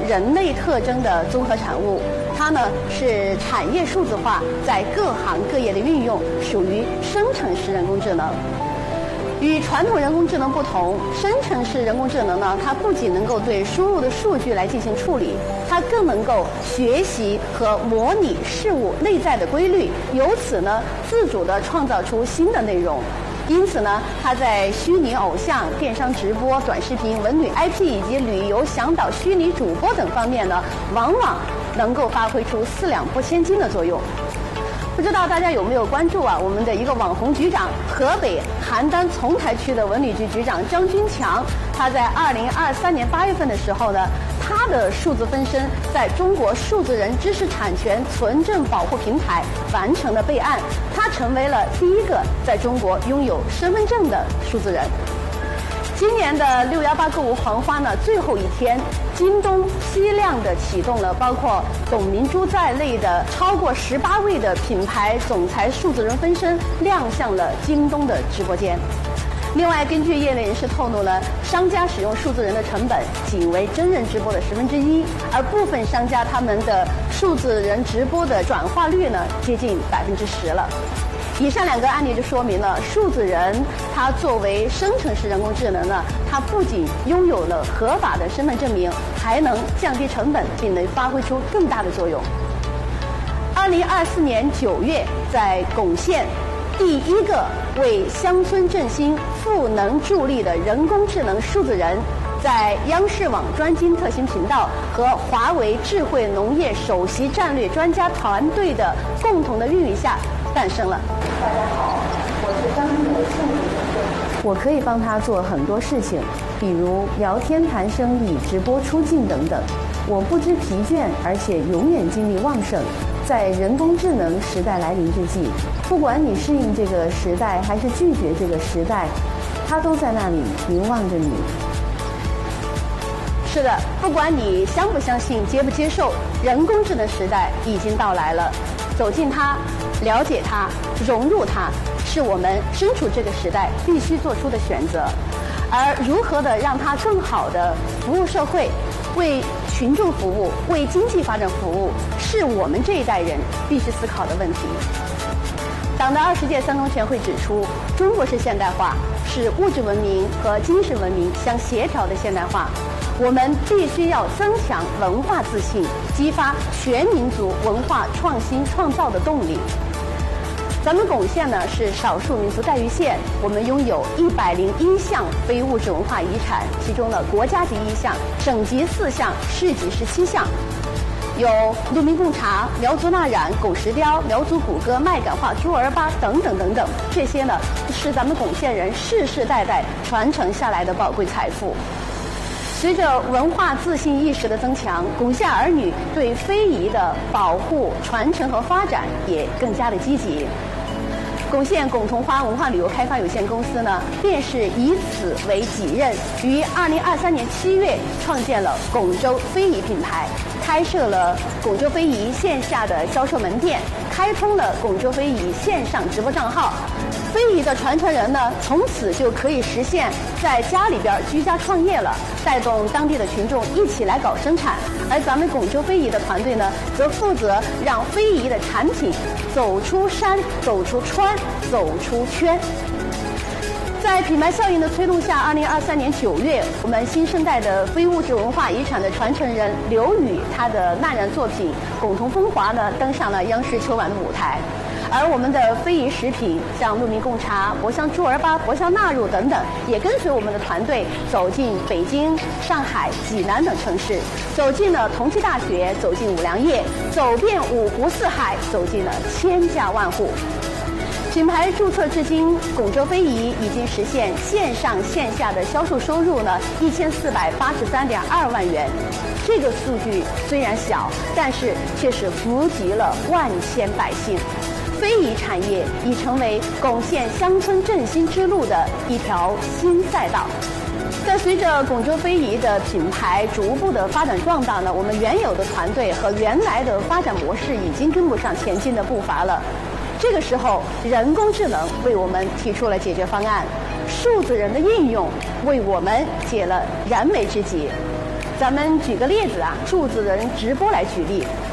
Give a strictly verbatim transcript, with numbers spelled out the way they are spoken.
人类特征的综合产物。它呢是产业数字化在各行各业的运用，属于生成式人工智能。与传统人工智能不同，生成式人工智能呢，它不仅能够对输入的数据来进行处理，它更能够学习和模拟事物内在的规律，由此呢，自主地创造出新的内容。因此呢，它在虚拟偶像、电商直播、短视频、文旅 I P 以及旅游向导、虚拟主播等方面呢，往往能够发挥出四两拨千斤的作用。不知道大家有没有关注啊？我们的一个网红局长，河北邯郸丛台区的文旅局局长张军强，他在二零二三年八月份的时候呢，他的数字分身在中国数字人知识产权存证保护平台完成了备案，他成为了第一个在中国拥有身份证的数字人。今年的六幺八购物狂欢呢，最后一天，京东批量的启动了包括董明珠在内的超过十八位的品牌总裁数字人分身亮相了京东的直播间。另外，根据业内人士透露了，商家使用数字人的成本仅为真人直播的十分之一，而部分商家他们的数字人直播的转化率呢，接近百分之十了。以上两个案例就说明了，数字人它作为生成式人工智能呢，它不仅拥有了合法的身份证明，还能降低成本，并能发挥出更大的作用。二零二四年九月，在珙县，第一个为乡村振兴赋能助力的人工智能数字人，在央视网专精特新频道和华为智慧农业首席战略专家团队的共同的孕育下诞生了。大家好，我是当地的数字人，我可以帮他做很多事情，比如聊天谈生意、直播出镜等等。我不知疲倦，而且永远精力旺盛。在人工智能时代来临之际，不管你适应这个时代还是拒绝这个时代，它都在那里凝望着你。是的，不管你相不相信、接不接受，人工智能时代已经到来了。走进它，了解它，融入它，是我们身处这个时代必须做出的选择。而如何的让它更好的服务社会，为群众服务，为经济发展服务，是我们这一代人必须思考的问题。党的二十届三中全会指出，中国式现代化是物质文明和精神文明相协调的现代化。我们必须要增强文化自信，激发全民族文化创新创造的动力。咱们珙县呢是少数民族待遇县，我们拥有一百零一项非物质文化遗产，其中的国家级一项，省级四项，市级十七项，有鹿鸣贡茶、苗族蜡染、狗石雕、苗族古歌、麦秆话、猪儿八等等等等，这些呢是咱们珙县人世世代代传承下来的宝贵财富。随着文化自信意识的增强，珙县儿女对非遗的保护、传承和发展也更加的积极。珙县珙桐花文化旅游开发有限公司呢，便是以此为己任，于二零二三年七月创建了珙州非遗品牌，开设了珙州非遗线下的销售门店，开通了珙州非遗线上直播账号。非遗的传承人呢，从此就可以实现在家里边居家创业了，带动当地的群众一起来搞生产。而咱们珙州非遗的团队呢，则负责让非遗的产品走出山、走出川、走出圈。在品牌效应的催动下，二零二三年九月，我们新生代的非物质文化遗产的传承人刘宇，他的蜡染作品《珙桐风华》呢，登上了央视秋晚的舞台。而我们的非遗食品，像鹿鸣贡茶、博香猪儿八、博香腊肉等等，也跟随我们的团队走进北京、上海、济南等城市，走进了同济大学，走进五粮液，走遍五湖四海，走进了千家万户。品牌注册至今，珙州非遗已经实现线上线下的销售收入呢一千四百八十三点二万元。这个数据虽然小，但是却是福及了万千百姓。非遗产业已成为珙县乡村振兴之路的一条新赛道。在随着珙州非遗的品牌逐步的发展壮大呢，我们原有的团队和原来的发展模式已经跟不上前进的步伐了。这个时候，人工智能为我们提出了解决方案，数字人的应用为我们解了燃眉之急。 咱们举个例子啊，数字人直播来举例。